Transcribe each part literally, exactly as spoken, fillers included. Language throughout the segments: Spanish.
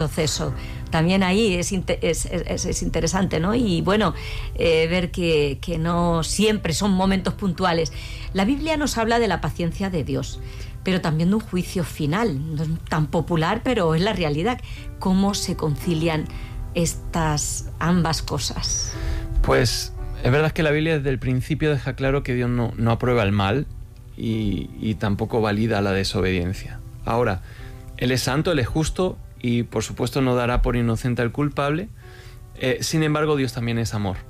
proceso. También ahí es, es, es, es interesante, ¿no? Y bueno, eh, ver que, que no siempre son momentos puntuales. La Biblia nos habla de la paciencia de Dios, pero también de un juicio final. No es tan popular, pero es la realidad. ¿Cómo se concilian estas ambas cosas? Pues es verdad que la Biblia desde el principio deja claro que Dios no, no aprueba el mal y, y tampoco valida la desobediencia. Ahora, Él es santo, Él es justo y por supuesto no dará por inocente al culpable. Eh, sin embargo, Dios también es amor.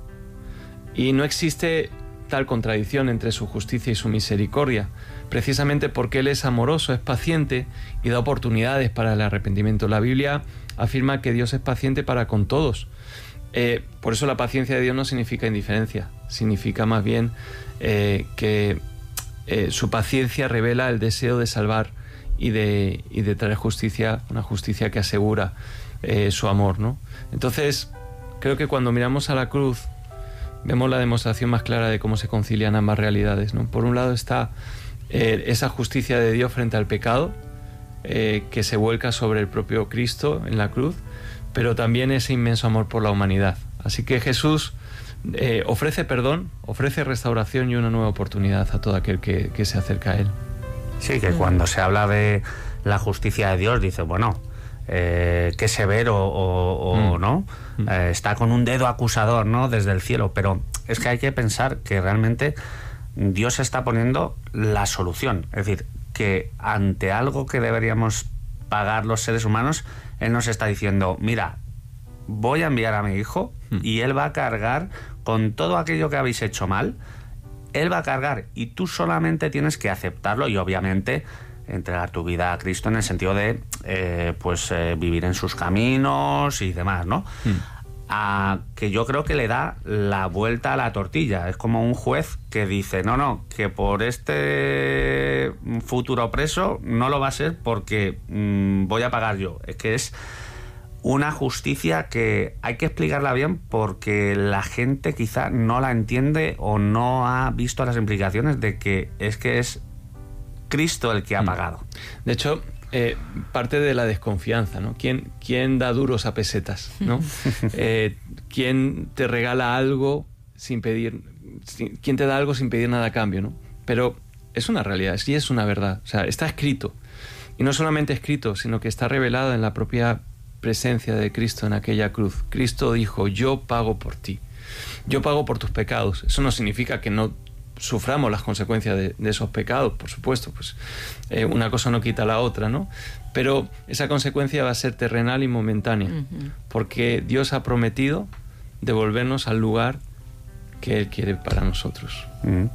Y no existe tal contradicción entre su justicia y su misericordia, precisamente porque Él es amoroso, es paciente y da oportunidades para el arrepentimiento. La Biblia afirma que Dios es paciente para con todos. Eh, por eso la paciencia de Dios no significa indiferencia, significa más bien eh, que eh, su paciencia revela el deseo de salvar y de, y de traer justicia, una justicia que asegura eh, su amor, ¿no? Entonces, creo que cuando miramos a la cruz, vemos la demostración más clara de cómo se concilian ambas realidades, ¿no? Por un lado está eh, esa justicia de Dios frente al pecado, eh, que se vuelca sobre el propio Cristo en la cruz, pero también ese inmenso amor por la humanidad. Así que Jesús eh, ofrece perdón, ofrece restauración y una nueva oportunidad a todo aquel que, que se acerca a Él. Sí, que cuando se habla de la justicia de Dios, dice, bueno, eh, qué severo o, o mm. no, mm. Eh, está con un dedo acusador, ¿no?, desde el cielo, pero es que hay que pensar que realmente Dios está poniendo la solución, es decir, que ante algo que deberíamos pagar los seres humanos, Él nos está diciendo, mira, voy a enviar a mi hijo mm. y Él va a cargar con todo aquello que habéis hecho mal. Él va a cargar y tú solamente tienes que aceptarlo y obviamente entregar tu vida a Cristo en el sentido de eh, pues eh, vivir en sus caminos y demás, ¿no? Mm. A, que yo creo que le da la vuelta a la tortilla. Es como un juez que dice, no, no, que por este futuro preso no lo va a ser porque mmm, voy a pagar yo. Es que es una justicia que hay que explicarla bien porque la gente quizá no la entiende o no ha visto las implicaciones de que es que es Cristo el que ha pagado. De hecho, eh, parte de la desconfianza, ¿no? ¿Quién, quién da duros a pesetas, ¿no? eh, ¿Quién te regala algo sin pedir, sin, quién te da algo sin pedir nada a cambio, ¿no? Pero es una realidad, sí es una verdad, o sea, está escrito. Y no solamente escrito, sino que está revelado en la propia presencia de Cristo en aquella cruz. Cristo dijo, yo pago por ti, yo pago por tus pecados. Eso no significa que no suframos las consecuencias de, de esos pecados, por supuesto, pues eh, una cosa no quita la otra, ¿no? Pero esa consecuencia va a ser terrenal y momentánea, uh-huh. porque Dios ha prometido devolvernos al lugar que Él quiere para nosotros. Uh-huh.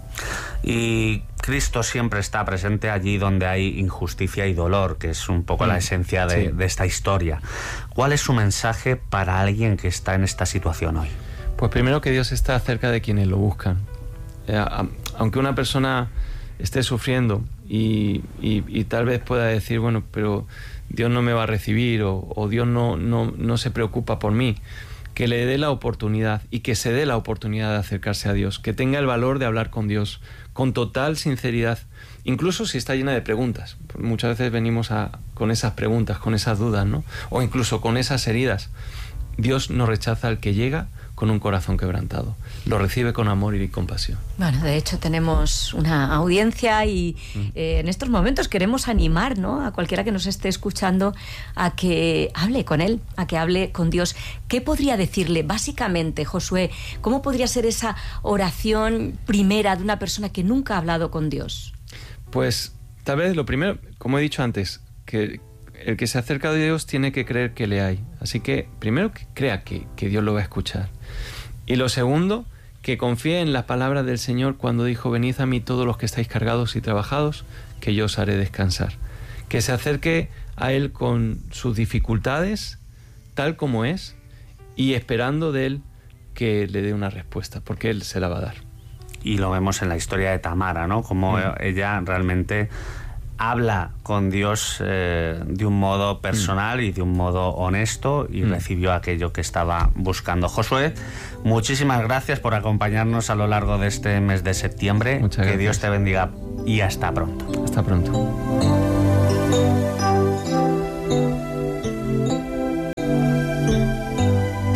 Y Cristo siempre está presente allí donde hay injusticia y dolor, que es un poco uh-huh. la esencia de, sí. de esta historia. ¿Cuál es su mensaje para alguien que está en esta situación hoy? Pues primero que Dios está cerca de quienes lo buscan. Eh, a, aunque una persona esté sufriendo y, y, y tal vez pueda decir, bueno, pero Dios no me va a recibir o, o Dios no, no, no se preocupa por mí, que le dé la oportunidad y que se dé la oportunidad de acercarse a Dios, que tenga el valor de hablar con Dios con total sinceridad, incluso si está llena de preguntas. Muchas veces venimos a, con esas preguntas, con esas dudas, ¿no? O incluso con esas heridas. Dios no rechaza al que llega con un corazón quebrantado, lo recibe con amor y compasión. Bueno, de hecho tenemos una audiencia y eh, en estos momentos queremos animar, ¿no?, a cualquiera que nos esté escuchando a que hable con Él, a que hable con Dios. ¿Qué podría decirle básicamente, Josué? ¿Cómo podría ser esa oración primera de una persona que nunca ha hablado con Dios? Pues tal vez lo primero, como he dicho antes, que el que se acerca a Dios tiene que creer que le hay. Así que primero que crea que, que Dios lo va a escuchar. Y lo segundo, que confíe en las palabras del Señor cuando dijo, venid a mí todos los que estáis cargados y trabajados, que yo os haré descansar. Que se acerque a Él con sus dificultades, tal como es, y esperando de Él que le dé una respuesta, porque Él se la va a dar. Y lo vemos en la historia de Tamara, ¿no? Como mm. ella realmente habla con Dios eh, de un modo personal mm. y de un modo honesto y mm. recibió aquello que estaba buscando. Josué, muchísimas gracias por acompañarnos a lo largo de este mes de septiembre. Muchas que gracias. Dios te bendiga y hasta pronto. Hasta pronto.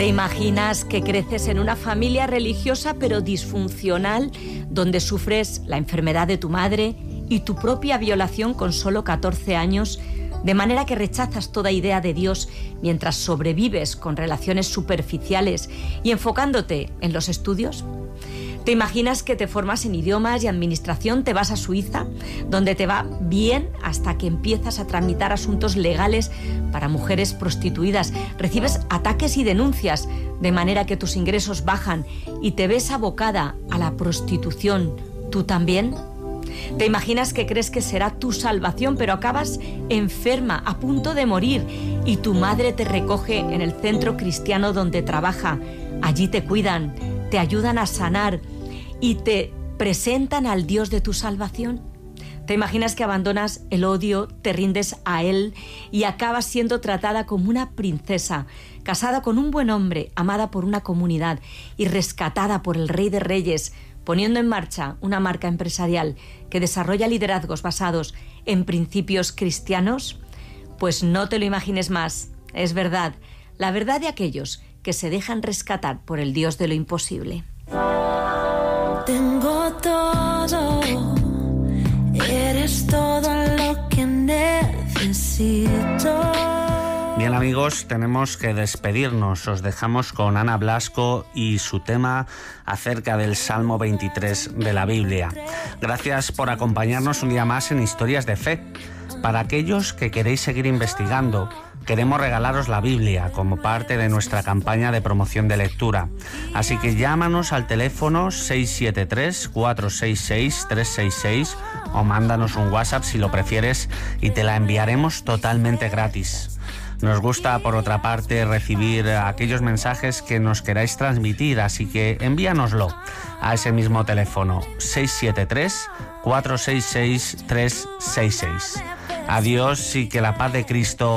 imaginas que creces en una familia religiosa pero disfuncional, donde sufres la enfermedad de tu madre y tu propia violación con solo catorce años, de manera que rechazas toda idea de Dios mientras sobrevives con relaciones superficiales y enfocándote en los estudios? ¿Te imaginas que te formas en idiomas y administración, te vas a Suiza, donde te va bien hasta que empiezas a tramitar asuntos legales para mujeres prostituidas, recibes ataques y denuncias, de manera que tus ingresos bajan y te ves abocada a la prostitución? ¿Tú también? ¿Te imaginas que crees que será tu salvación, pero acabas enferma, a punto de morir, y tu madre te recoge en el centro cristiano donde trabaja? Allí te cuidan, te ayudan a sanar y te presentan al Dios de tu salvación. ¿Te imaginas que abandonas el odio, te rindes a Él y acabas siendo tratada como una princesa, casada con un buen hombre, amada por una comunidad y rescatada por el Rey de Reyes, poniendo en marcha una marca empresarial que desarrolla liderazgos basados en principios cristianos? Pues no te lo imagines más. Es verdad, la verdad de aquellos que se dejan rescatar por el Dios de lo imposible. Tengo todo, eres todo lo que necesito. Bien, amigos, tenemos que despedirnos. Os dejamos con Ana Blasco y su tema acerca del Salmo veintitrés de la Biblia. Gracias por acompañarnos un día más en Historias de Fe. Para aquellos que queréis seguir investigando, queremos regalaros la Biblia como parte de nuestra campaña de promoción de lectura. Así que llámanos al teléfono seis siete tres, cuatro seis seis, tres seis seis o mándanos un WhatsApp si lo prefieres y te la enviaremos totalmente gratis. Nos gusta, por otra parte, recibir aquellos mensajes que nos queráis transmitir, así que envíanoslo a ese mismo teléfono seis siete tres, cuatro seis seis, tres seis seis. Adiós y que la paz de Cristo